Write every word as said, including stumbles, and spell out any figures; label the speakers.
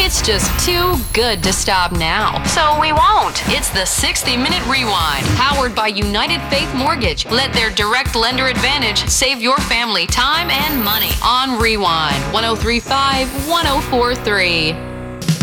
Speaker 1: It's just too good to stop now. So we won't. It's the sixty minute Rewind, powered by United Faith Mortgage. Let their direct lender advantage save your family time and money on Rewind. one oh three point five, one oh four point three.